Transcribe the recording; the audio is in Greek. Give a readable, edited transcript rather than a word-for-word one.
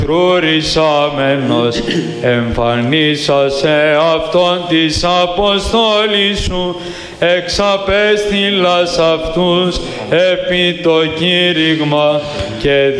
Φρουρισάμενος εμφανίσασε αυτόν της Αποστόλης σου, εξαπέστειλας αυτούς επί το κήρυγμα και